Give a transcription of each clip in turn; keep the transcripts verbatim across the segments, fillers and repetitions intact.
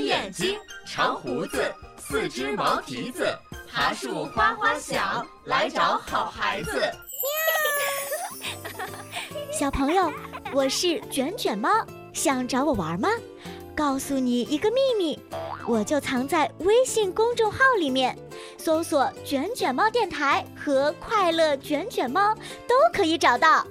眼睛，长胡子，四只毛蹄子，爬树哗哗响，来找好孩子。 小朋友，我是卷卷猫，想找我玩吗？告诉你一个秘密，我就藏在微信公众号里面，搜索卷卷猫电台和快乐卷卷猫都可以找到。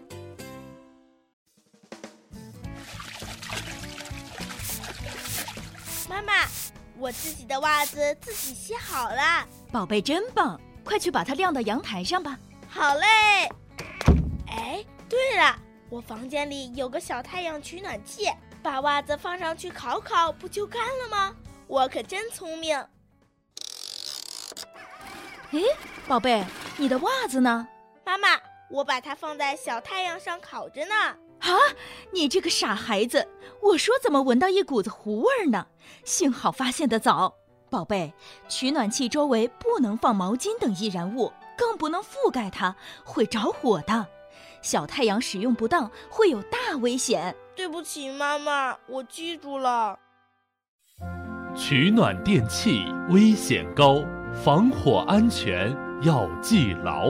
妈妈，我自己的袜子自己洗好了。 宝贝真棒，快去把它晾到阳台上吧。 好嘞。哎，对了，我房间里有个小太阳取暖器，把袜子放上去烤烤，不就干了吗？我可真聪明。 诶，宝贝，你的袜子呢？ 妈妈，我把它放在小太阳上烤着呢。 啊，你这个傻孩子，我说怎么闻到一股子糊味儿呢？幸好发现得早。宝贝，取暖器周围不能放毛巾等易燃物，更不能覆盖它，会着火的。小太阳使用不当会有大危险。 对不起妈妈，我记住了。 取暖电器危险高，防火安全要记牢。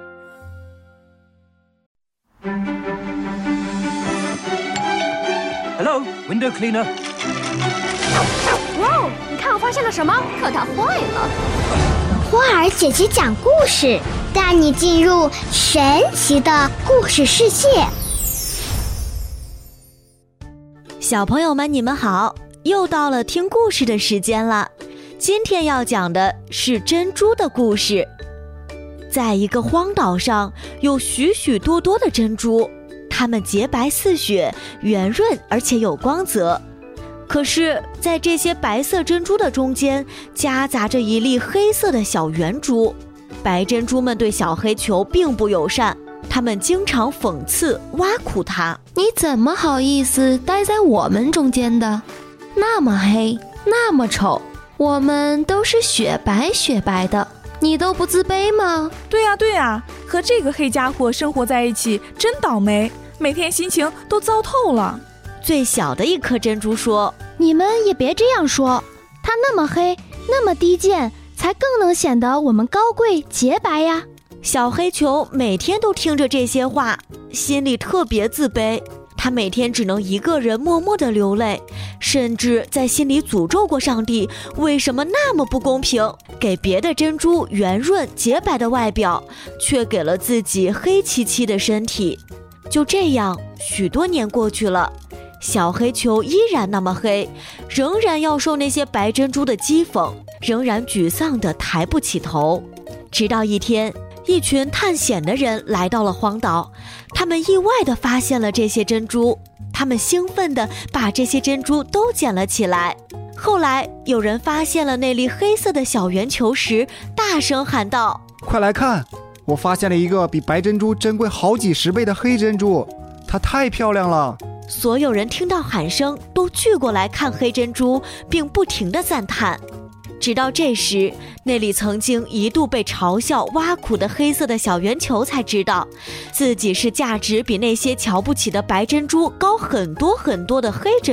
Hello, window cleaner. 哇哦，你看我发现了什么？可它坏了。 花儿姐姐讲故事，带你进入神奇的故事世界。 小朋友们，你们好，又到了听故事的时间了。今天要讲的是珍珠的故事。在一个荒岛上，有许许多多的珍珠，它们洁白似雪，圆润而且有光泽。可是在这些白色珍珠的中间，夹杂着一粒黑色的小圆珠。白珍珠们对小黑球并不友善，它们经常讽刺挖苦它。 你怎么好意思待在我们中间的？那么黑，那么丑，我们都是雪白雪白的，你都不自卑吗？ 对呀对呀，和这个黑家伙生活在一起真倒霉，每天心情都糟透了。 最小的一颗珍珠说， 你们也别这样说，它那么黑，那么低贱，才更能显得我们高贵洁白呀。 小黑球每天都听着这些话，心里特别自卑。他每天只能一个人默默地流泪，甚至在心里诅咒过上帝，为什么那么不公平，给别的珍珠圆润洁白的外表，却给了自己黑漆漆的身体。就这样，许多年过去了，小黑球依然那么黑，仍然要受那些白珍珠的讥讽，仍然沮丧地抬不起头。直到一天，一群探险的人来到了荒岛，他们意外地发现了这些珍珠，他们兴奋地把这些珍珠都捡了起来。后来有人发现了那粒黑色的小圆球时，大声喊道： 快来看，我发现了一个比白珍珠珍贵好几十倍的黑珍珠，它太漂亮了。 所有人听到喊声都聚过来看黑珍珠，并不停地赞叹。直到这时，那里曾经一度被嘲笑挖苦的黑色的小圆球才知道，自己是价值比那些瞧不起的白珍珠高很多很多的黑珍珠。